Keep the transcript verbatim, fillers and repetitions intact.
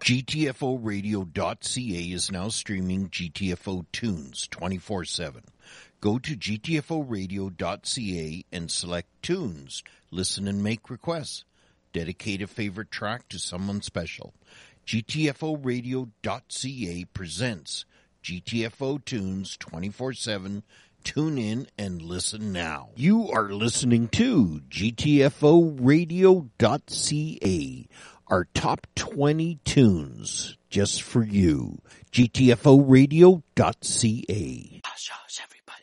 G T F O radio dot C A is now streaming G T F O tunes twenty-four seven. Go to G T F O radio dot C A and select tunes. Listen and make requests. Dedicate a favorite track to someone special. G T F O radio dot C A presents G T F O tunes twenty-four seven. Tune in and listen now. You are listening to G T F O radio dot C A. Our top twenty tunes just for you. G T F O radio dot C A.